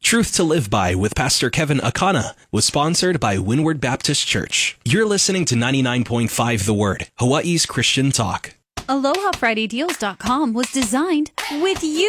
Truth to Live By with Pastor Kevin Akana was sponsored by Windward Baptist Church. You're listening to 99.5 The Word, Hawaii's Christian talk. AlohaFridayDeals.com was designed with you